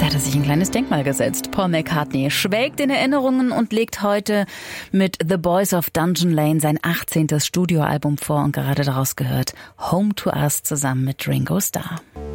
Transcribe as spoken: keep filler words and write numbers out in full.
Da hat er sich ein kleines Denkmal gesetzt. Paul McCartney schwelgt in Erinnerungen und legt heute mit The Boys of Dungeon Lane sein achtzehntes Studioalbum vor und gerade daraus gehört Home to Us zusammen mit Ringo Starr.